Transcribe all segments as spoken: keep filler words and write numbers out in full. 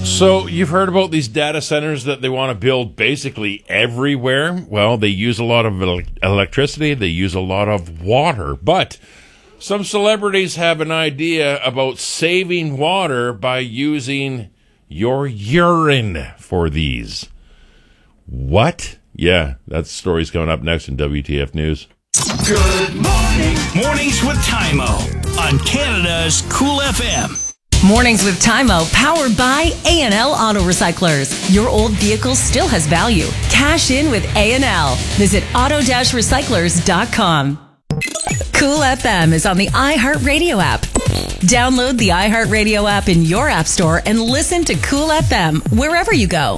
So you've heard about these data centers that they want to build basically everywhere. Well, they use a lot of electricity. They use a lot of water. But some celebrities have an idea about saving water by using your urine for these. What? Yeah, that story's coming up next in W T F News. Good morning. Mornings with Tymo on Canada's Cool F M. Mornings with Tymo, powered by A and L Auto Recyclers. Your old vehicle still has value. Cash in with A and L. Visit auto dash recyclers dot com. Cool F M is on the iHeartRadio app. Download the iHeartRadio app in your app store and listen to Cool F M wherever you go.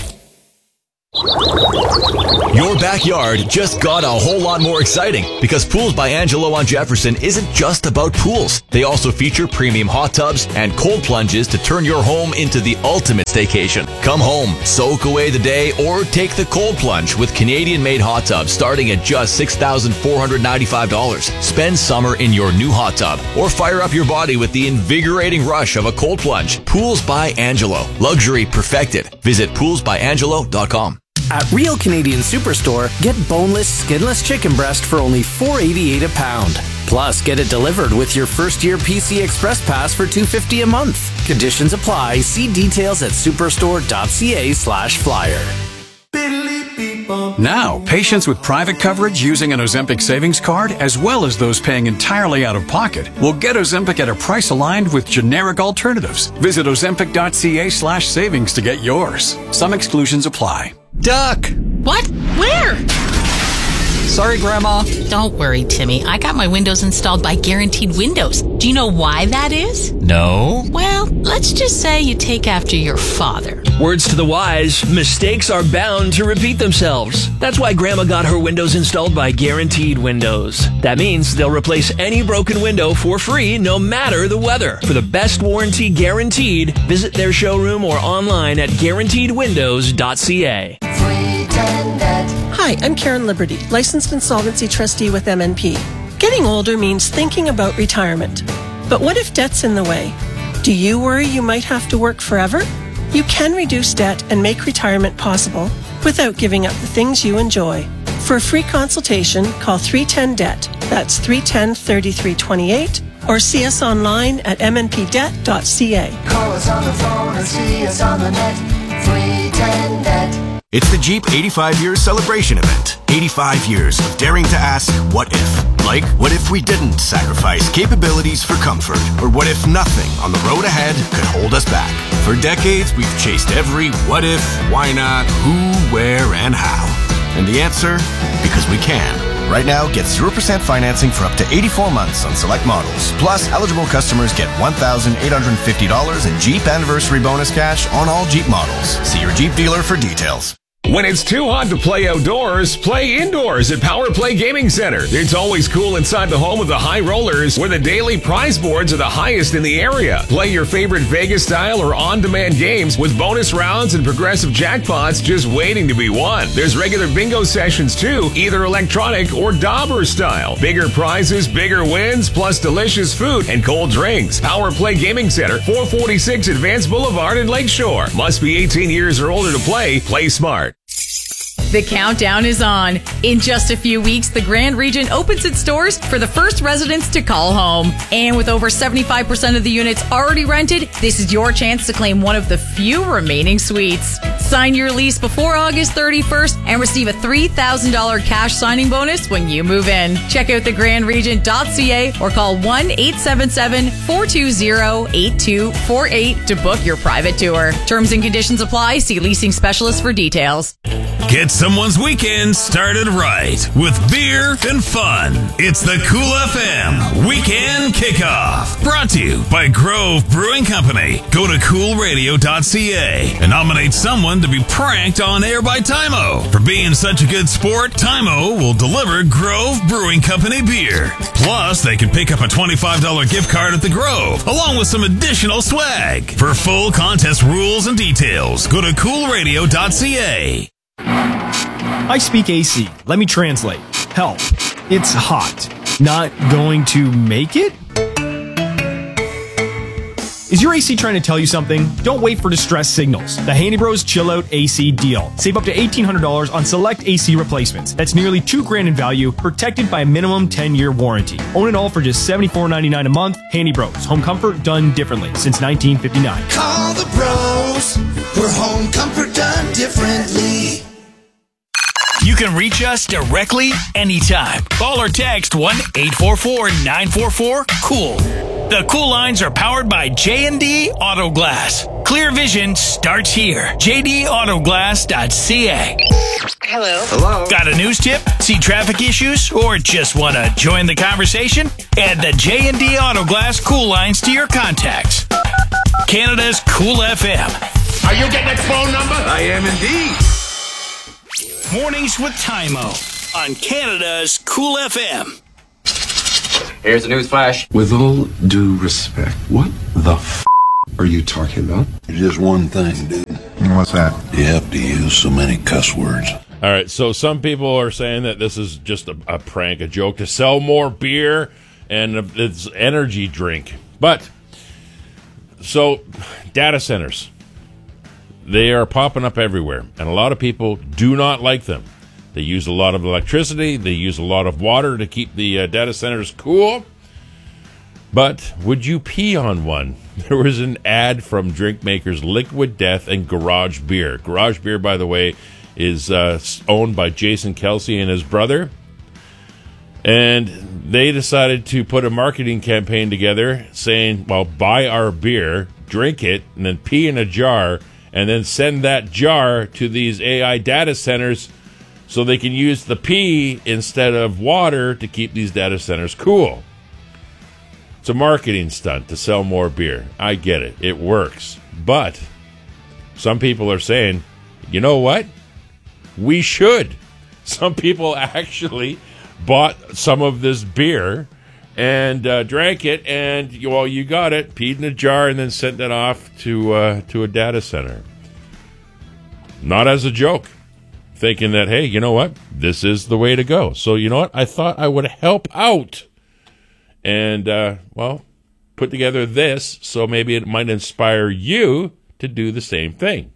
Your backyard just got a whole lot more exciting because Pools by Angelo on Jefferson isn't just about pools. They also feature premium hot tubs and cold plunges to turn your home into the ultimate staycation. Come home, soak away the day, or take the cold plunge with Canadian-made hot tubs starting at just six thousand four hundred ninety-five dollars. Spend summer in your new hot tub or fire up your body with the invigorating rush of a cold plunge. Pools by Angelo. Luxury perfected. Visit pools by angelo dot com. At Real Canadian Superstore, get boneless, skinless chicken breast for only four eighty-eight a pound. Plus, get it delivered with your first-year P C Express Pass for two fifty a month. Conditions apply. See details at superstore.ca slash flyer. Now, patients with private coverage using an Ozempic savings card, as well as those paying entirely out of pocket, will get Ozempic at a price aligned with generic alternatives. Visit ozempic.ca slash savings to get yours. Some exclusions apply. Duck! What? Where? Sorry, Grandma. Don't worry, Timmy. I got my windows installed by Guaranteed Windows. Do you know why that is? No. Well, let's just say you take after your father. Words to the wise, mistakes are bound to repeat themselves. That's why Grandma got her windows installed by Guaranteed Windows. That means they'll replace any broken window for free, no matter the weather. For the best warranty guaranteed, visit their showroom or online at guaranteed windows dot c a. Hi, I'm Karen Liberty, licensed insolvency trustee with M N P. Getting older means thinking about retirement. But what if debt's in the way? Do you worry you might have to work forever? You can reduce debt and make retirement possible without giving up the things you enjoy. For a free consultation, call three one zero D E B T. That's three one zero, three three two eight. Or see us online at m n p debt dot c a. Call us on the phone and see us on the net. three one zero D E B T. It's the Jeep eighty-five years celebration event. eighty-five years of daring to ask, what if? Like, what if we didn't sacrifice capabilities for comfort? Or what if nothing on the road ahead could hold us back? For decades, we've chased every what if, why not, who, where, and how. And the answer? Because we can. Right now, get zero percent financing for up to eighty-four months on select models. Plus, eligible customers get one thousand eight hundred fifty dollars in Jeep Anniversary Bonus Cash on all Jeep models. See your Jeep dealer for details. When it's too hot to play outdoors, play indoors at Power Play Gaming Center. It's always cool inside the home of the High Rollers, where the daily prize boards are the highest in the area. Play your favorite Vegas-style or on-demand games with bonus rounds and progressive jackpots just waiting to be won. There's regular bingo sessions too, either electronic or dauber style. Bigger prizes, bigger wins, plus delicious food and cold drinks. Power Play Gaming Center, four forty-six Advance Boulevard in Lakeshore. Must be eighteen years or older to play. Play smart. The countdown is on. In just a few weeks, the Grand Regent opens its doors for the first residents to call home. And with over seventy-five percent of the units already rented, this is your chance to claim one of the few remaining suites. Sign your lease before August thirty-first and receive a three thousand dollars cash signing bonus when you move in. Check out the grand regent dot c a or call one eight seven seven, four two zero, eight two four eight to book your private tour. Terms and conditions apply. See leasing specialist for details. Get someone's weekend started right with beer and fun. It's the Cool F M Weekend Kickoff. Brought to you by Grove Brewing Company. Go to cool radio dot c a and nominate someone to be pranked on air by Tymo. For being such a good sport, Tymo will deliver Grove Brewing Company beer. Plus, they can pick up a twenty-five dollars gift card at the Grove, along with some additional swag. For full contest rules and details, go to cool radio dot c a. I speak A C. Let me translate. Help. It's hot. Not going to make it? Is your A C trying to tell you something? Don't wait for distress signals. The Handy Bros Chill Out A C deal. Save up to eighteen hundred dollars on select A C replacements. That's nearly two grand in value, protected by a minimum ten-year warranty. Own it all for just seventy-four ninety-nine a month. Handy Bros. Home comfort done differently since nineteen fifty-nine. Call the pros. We're home comfort done differently. You can reach us directly anytime. Call or text one eight four four nine four four cool. The Cool lines are powered by J and D Auto Glass. Clear vision starts here. j d auto glass dot c a. Hello. Hello. Got a news tip? See traffic issues? Or just want to join the conversation? Add the J and D Auto Glass Cool lines to your contacts. Canada's Cool F M. Are you getting that phone number? I am indeed. Mornings with Tymo on Canada's Cool F M. Here's the news flash. With all due respect, what the f*** are you talking about? Just one thing, dude. What's that? You have to use so many cuss words. All right, so some people are saying that this is just a, a prank, a joke to sell more beer, and it's energy drink. But, so, data centers, they are popping up everywhere, and a lot of people do not like them. They use a lot of electricity. They use a lot of water to keep the uh, data centers cool. But would you pee on one? There was an ad from drink makers Liquid Death and Garage Beer. Garage Beer, by the way, is uh, owned by Jason Kelsey and his brother. And they decided to put a marketing campaign together saying, well, buy our beer, drink it, and then pee in a jar, and then send that jar to these A I data centers so they can use the pee instead of water to keep these data centers cool. It's a marketing stunt to sell more beer. I get it. It works. But some people are saying, you know what? We should. Some people actually bought some of this beer and uh, drank it, and, well, you got it, peed in a jar, and then sent it off to, uh, to a data center. Not as a joke. Thinking that, hey, you know what? This is the way to go. So, you know what? I thought I would help out and, uh, well, put together this so maybe it might inspire you to do the same thing.